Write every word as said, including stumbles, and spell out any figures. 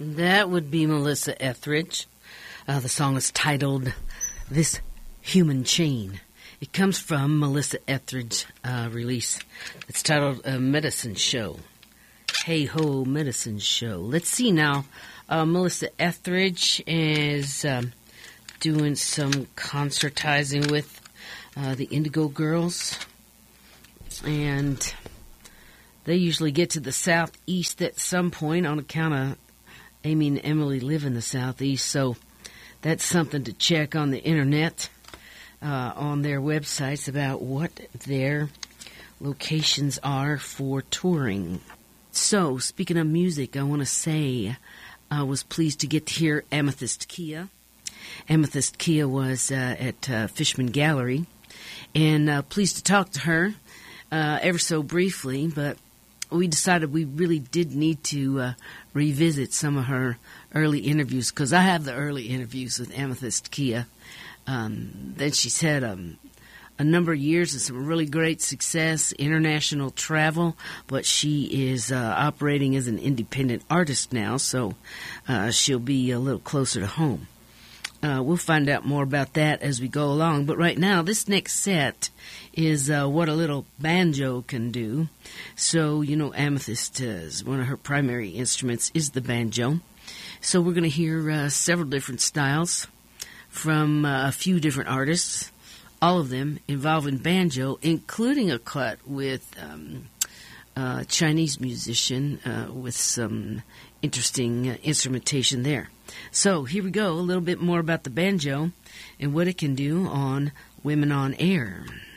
That would be Melissa Etheridge. Uh, the song is titled This Human Chain. It comes from Melissa Etheridge's uh, release. It's titled uh, Medicine Show. Hey Ho, Medicine Show. Let's see now. Uh, Melissa Etheridge is um, doing some concertizing with uh, the Indigo Girls. And they usually get to the southeast at some point on account of Amy and Emily live in the southeast. So that's something to check on the internet, uh, on their websites about what their locations are for touring. So, speaking of music, I want to say I was pleased to get to hear Amethyst Kia. Amethyst Kia was uh, at uh, Fishman Gallery, and uh, pleased to talk to her uh, ever so briefly, but we decided we really did need to uh, revisit some of her early interviews, because I have the early interviews with Amethyst Kia. Um, then she's had um, a number of years of some really great success, international travel, but she is uh, operating as an independent artist now, so uh, she'll be a little closer to home. Uh, we'll find out more about that as we go along. But right now, this next set is uh, what a little banjo can do. So, you know, Amethyst, uh, is one of her primary instruments is the banjo. So we're going to hear uh, several different styles from uh, a few different artists, all of them involving banjo, including a cut with um, a Chinese musician uh, with some interesting uh, instrumentation there. So here we go, a little bit more about the banjo and what it can do on Women on Air.